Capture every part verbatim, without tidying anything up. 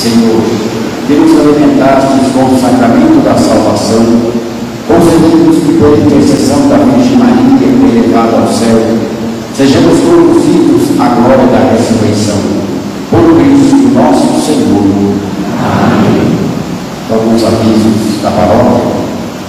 Senhor, que nos alimentaste com o sacramento da salvação, concedemos que por intercessão da Virgem Maria, elevada ao céu, sejamos conduzidos à glória da ressurreição. Por Cristo nosso Senhor. Amém. Alguns avisos da paróquia.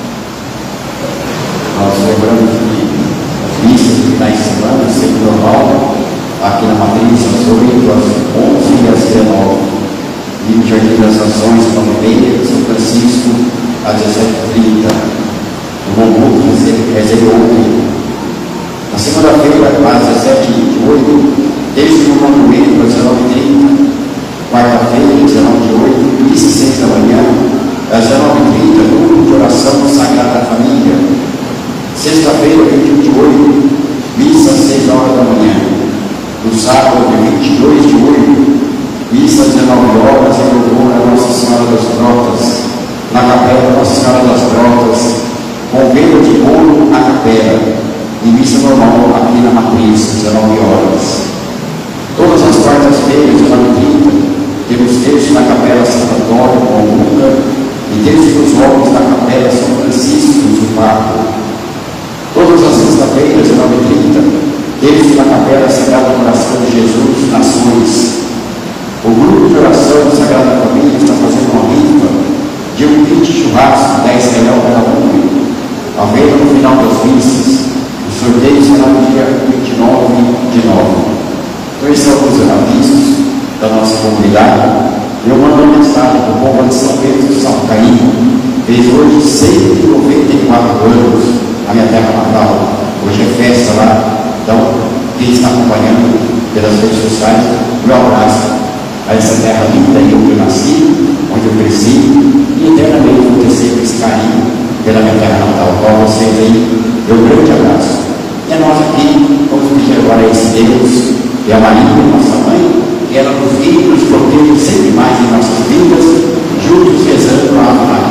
Nós lembramos que as missas que está em semana, sempre normal, aqui na Matriz, às oito, às onze e às dezenove. E no Jardim das Nações, nove e meia, São Francisco, às dezessete e trinta. O Mombuco reservou ontem. Na segunda-feira, às dezessete e vinte e oito, desde o monumento, às dezenove e trinta. Quarta-feira, dezenove e oito, missa seis da manhã, às dezenove e trinta, grupo de oração Sagrada Família. Sexta-feira, vinte e oito, missa às seis horas da manhã. No sábado, vinte e dois de oito, missa às dezenove horas, em louvor a Nossa Senhora das Grotas, na capela Nossa Senhora das Grotas, com venda de bolo na capela, e missa normal aqui na Matriz, dezenove horas. Todas as quartas-feiras, dezenove e trinta, temos terço na capela Santo Antônio, com Luca, e terço dos ovos na capela São Francisco, do Papo. Todas as sextas-feiras, dezenove e trinta, terço na capela Sagrada Coração de Jesus, Nações. O grupo de oração Sagrada Família está fazendo uma rifa de um kit de churrasco, dez reais cada um. A venda no final das missas. O sorteio será no dia vinte e nove de nove. Então, esses são os avisos da nossa comunidade. Eu mando uma mensagem para o povo de São Pedro de São Caim. Fez hoje cento e noventa e quatro anos, a minha terra natal. Hoje é festa lá. Então, quem está acompanhando pelas redes sociais, meu abraço a essa terra linda em onde eu nasci, onde eu cresci, e eternamente vou ter sempre esse carinho pela minha terra natal. Então, vocês aí, meu grande abraço. E a nós aqui, vamos pedir agora a esse Deus, e a Maria, nossa mãe,